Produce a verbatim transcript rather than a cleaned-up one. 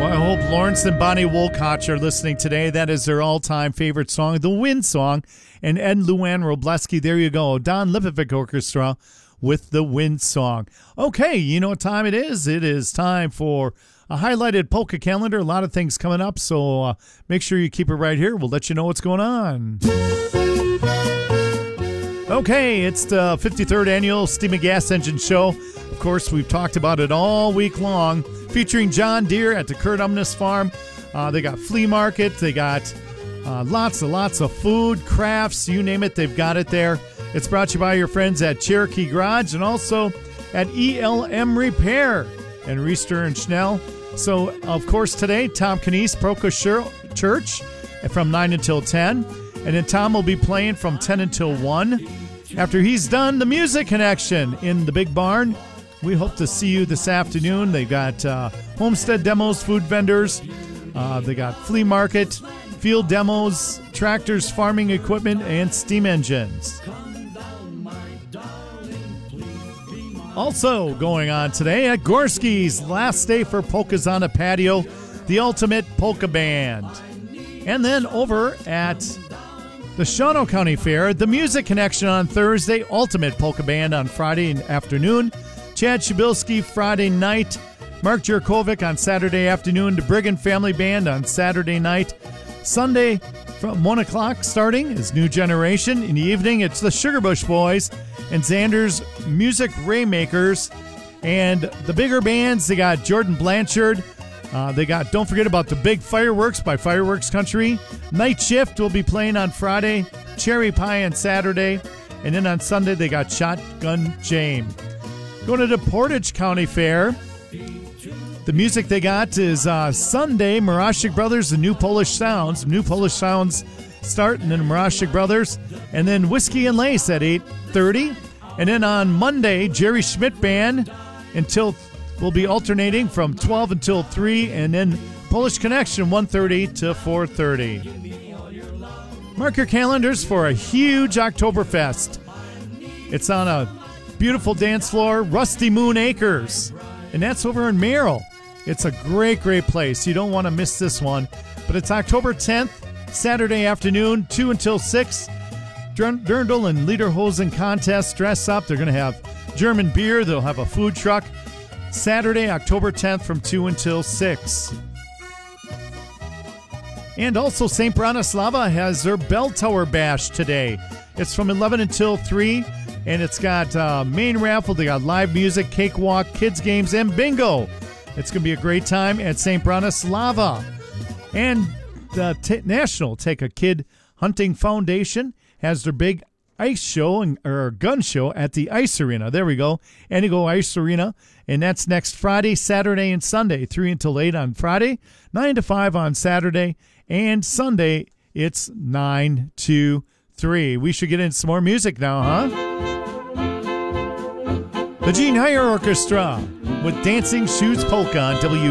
Well, I hope Lawrence and Bonnie Wolcott are listening today. That is their all-time favorite song, the Wind Song. And Ed and Luann Robleski, there you go. Don Lipovic Orchestra with the Wind Song. Okay, you know what time it is? It is time for a highlighted polka calendar. A lot of things coming up, so uh, make sure you keep it right here. We'll let you know what's going on. Okay, it's the fifty-third Annual Steam and Gas Engine Show. Of course, we've talked about it all week long, featuring John Deere at the Kurt Umnes Farm. Uh, they got flea market. They got uh, lots and lots of food, crafts, you name it, they've got it there. It's brought to you by your friends at Cherokee Garage and also at E L M Repair and Reister and Schnell. So, of course, today, Tom Canese, Polka Church from nine until ten. And then Tom will be playing from ten until one. After he's done the Music Connection in the Big Barn, we hope to see you this afternoon. They got uh, homestead demos, food vendors. Uh, they got flea market, field demos, tractors, farming equipment, and steam engines. Also going on today at Gorski's, last day for Polkas on a Patio, the Ultimate Polka Band. And then over at the Shawano County Fair, the Music Connection on Thursday, Ultimate Polka Band on Friday afternoon, Chad Shabilsky Friday night, Mark Jurkovic on Saturday afternoon, the Brigand Family Band on Saturday night. Sunday from one o'clock starting is New Generation. In the evening, it's the Sugarbush Boys and Xander's Music Raymakers. And the bigger bands, they got Jordan Blanchard. Uh, they got, don't forget about the Big Fireworks by Fireworks Country. Night Shift will be playing on Friday, Cherry Pie on Saturday, and then on Sunday they got Shotgun Jame. Going to the Portage County Fair. The music they got is uh, Sunday, Marashik Brothers, the New Polish Sounds. New Polish Sounds start, and then Marashik Brothers, and then Whiskey and Lace at eight thirty. And then on Monday, Jerry Schmidt Band until we'll be alternating from twelve until three, and then Polish Connection one thirty to four thirty. Mark your calendars for a huge Oktoberfest. It's on a beautiful dance floor, Rusty Moon Acres, and that's over in Merrill. It's a great, great place. You don't want to miss this one. But it's October tenth, Saturday afternoon, two until six. Dirndl and Lederhosen contest, dress up. They're going to have German beer. They'll have a food truck. Saturday, October tenth from two until six. And also Saint Bronislava has their Bell Tower Bash today. It's from eleven until three, and it's got uh, main raffle. They got live music, cakewalk, kids games, and bingo. It's going to be a great time at Saint Bronislava. And the t- National Take a Kid Hunting Foundation has their big ice show and, or gun show at the Ice Arena. There we go. Enigo Ice Arena. And that's next Friday, Saturday, and Sunday. three until eight on Friday, nine to five on Saturday, and Sunday it's nine to three. We should get into some more music now, huh? The Gene Heyer Orchestra with Dancing Shoes Polka on W